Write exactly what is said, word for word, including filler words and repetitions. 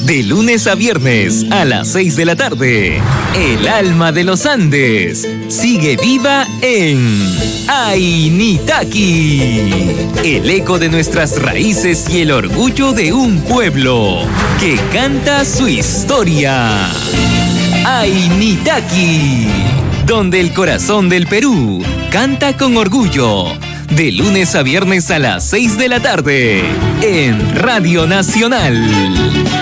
De lunes a viernes a las seis de la tarde, el alma de los Andes sigue viva en Ainitaki. El eco de nuestras raíces y el orgullo de un pueblo que canta su historia. Ainitaki, donde el corazón del Perú canta con orgullo. De lunes a viernes a las seis de la tarde, en Radio Nacional.